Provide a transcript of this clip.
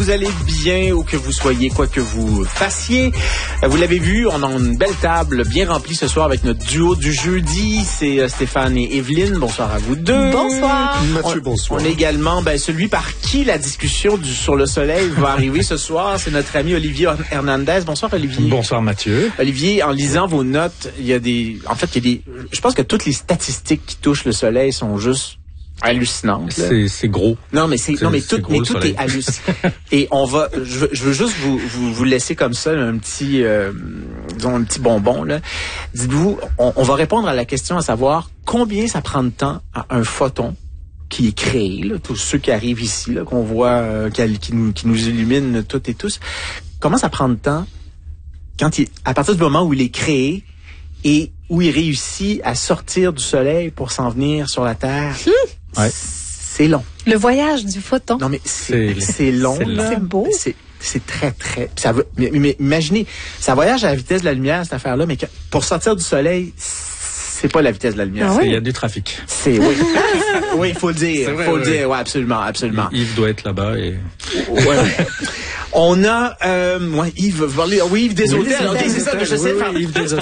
vous allez bien ou que vous soyez quoi que vous fassiez. Vous l'avez vu, on a une belle table bien remplie ce soir avec notre duo du jeudi. C'est Stéphane et Evelyne. Bonsoir à vous deux. Bonsoir. Mathieu, bonsoir. On est également celui par qui la discussion sur le soleil va arriver ce soir. C'est notre ami Olivier Hernandez. Bonsoir Olivier. Bonsoir Mathieu. Olivier, en lisant vos notes, je pense que toutes les statistiques qui touchent le soleil sont juste hallucinante. C'est gros. Non, mais tout est hallucinant. Et je veux juste vous laisser comme ça un petit bonbon, là. Dites-vous, on va répondre à la question à savoir combien ça prend de temps à un photon qui est créé, là, tous ceux qui arrivent ici, là, qu'on voit, qui nous illuminent toutes et tous. Comment ça prend de temps à partir du moment où il est créé et où il réussit à sortir du soleil pour s'en venir sur la Terre? Ouais. C'est long. Le voyage du photon. Non, mais c'est long. C'est beau. C'est très, très... Mais imaginez, ça voyage à la vitesse de la lumière, cette affaire-là, mais pour sortir du soleil, c'est pas la vitesse de la lumière. Ah oui? Il y a du trafic. Oui. Oui, il faut le dire. Vrai, faut le dire, ouais, absolument. Yves doit être là-bas et... Ouais. On a... Yves veut parler... Oui, Yves des hôtels. OK, c'est ça, je sais faire... Yves des hôtels.